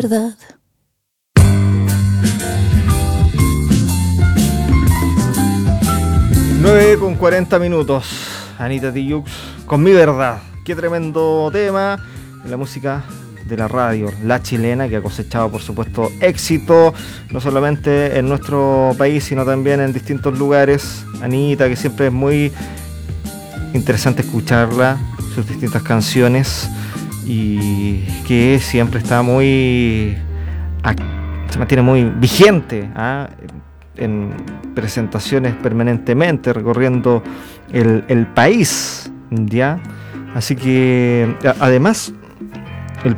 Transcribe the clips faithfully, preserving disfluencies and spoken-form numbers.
verdad. nueve con cuarenta minutos. Anita Tijoux con Mi Verdad. Qué tremendo tema. La música de la radio, la chilena, que ha cosechado, por supuesto, éxito, no solamente en nuestro país, sino también en distintos lugares. Anita, que siempre es muy interesante escucharla, sus distintas canciones, y que siempre está muy... se mantiene muy vigente, ¿ah? En presentaciones permanentemente, recorriendo el, el país, ¿ya? Así que, además, el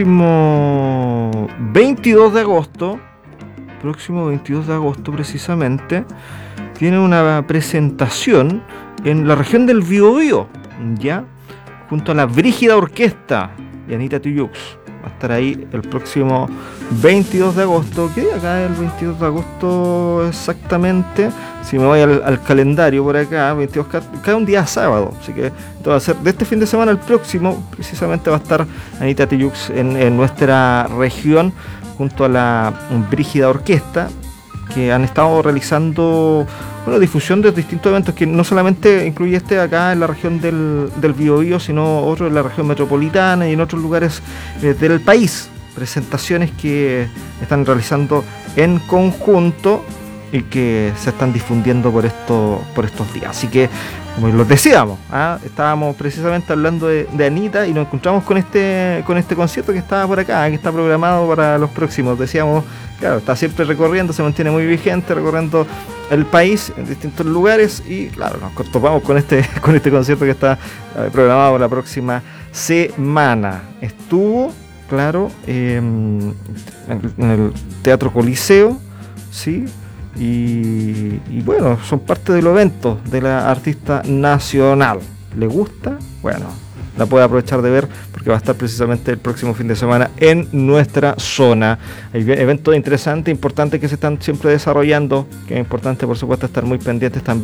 próximo veintidós de agosto, próximo veintidós de agosto precisamente, tiene una presentación en la región del Biobío, ¿ya? Junto a la Brígida Orquesta de Anita Tijoux. Va a estar ahí el próximo veintidós de agosto. ¿Qué día acá el veintidós de agosto exactamente? Si me voy al, al calendario por acá, veintidós, cae un día sábado. Así que esto va a ser de este fin de semana al próximo. Precisamente va a estar Anita Tijoux en, en nuestra región junto a la Brígida Orquesta, que han estado realizando, bueno, difusión de distintos eventos, que no solamente incluye este acá en la región del, del Biobío, sino otro en la región metropolitana y en otros lugares eh, del país. Presentaciones que están realizando en conjunto y que se están difundiendo por, esto, por estos días. Así que, como los decíamos, ¿ah? estábamos precisamente hablando de, de Anita y nos encontramos con este con este concierto que estaba por acá, que está programado para los próximos. Decíamos, claro, está siempre recorriendo, se mantiene muy vigente, recorriendo el país en distintos lugares, y claro, nos topamos con este con este concierto que está eh, programado para la próxima semana. Estuvo, claro, eh, en, en el Teatro Coliseo, ¿sí? Y, y bueno, son parte del evento de la artista nacional. ¿Le gusta? Bueno, la puede aprovechar de ver, porque va a estar precisamente el próximo fin de semana en nuestra zona. Hay eventos interesantes, importantes, que se están siempre desarrollando, que es importante, por supuesto, estar muy pendientes también